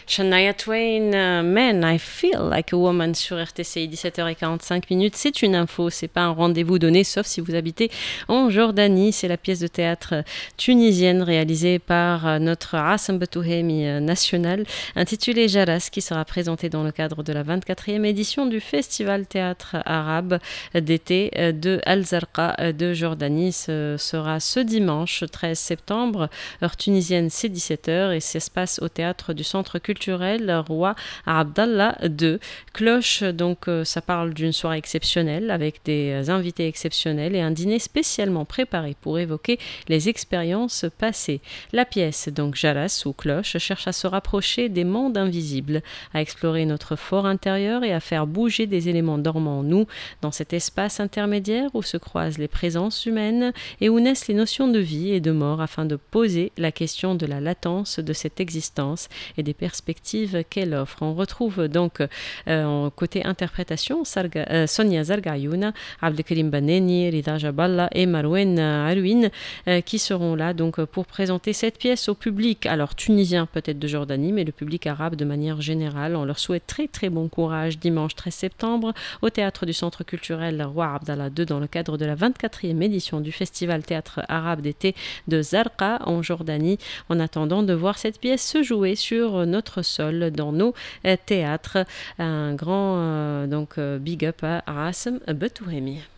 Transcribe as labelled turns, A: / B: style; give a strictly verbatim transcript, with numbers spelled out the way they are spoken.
A: Shania Twain, uh, Man, I Feel Like a Woman sur R T C I, dix-sept heures quarante-cinq minutes. C'est une info, c'est pas un rendez-vous donné, sauf si vous habitez en Jordanie. C'est la pièce de théâtre tunisienne réalisée par notre Assam Batouhemi national, intitulée Jaras, qui sera présentée dans le cadre de la vingt-quatrième édition du Festival Théâtre Arabe d'été de Al-Zarqa de Jordanie. Ce sera ce dimanche treize septembre, heure tunisienne, c'est dix-sept heures et ça se passe au théâtre du Centre culturel Roi Abdallah deux. Cloche, donc euh, ça parle d'une soirée exceptionnelle avec des invités exceptionnels et un dîner spécialement préparé pour évoquer les expériences passées. La pièce, donc Jaras ou Cloche, cherche à se rapprocher des mondes invisibles, à explorer notre fort intérieur et à faire bouger des éléments dormants en nous dans cet espace intermédiaire où se croisent les présences humaines et où naissent les notions de vie et de mort afin de poser la question de la latence de cette existence et des perspectives qu'elle offre. On retrouve donc euh, en côté interprétation Sarga, euh, Sonia Zargayouna, Abdelkrim Baneni, Rida Jaballa et Marouane Arouine euh, qui seront là donc pour présenter cette pièce au public, alors tunisien peut-être de Jordanie, mais le public arabe de manière générale. On leur souhaite très très bon courage dimanche treize septembre au théâtre du Centre culturel Roi Abdallah deux dans le cadre de la vingt-quatrième édition du Festival Théâtre Arabe d'été de Zarqa en Jordanie, en attendant de voir cette pièce se jouer sur notre sol dans nos euh, théâtres. Un grand euh, donc euh, big up à Assam Batouhemi.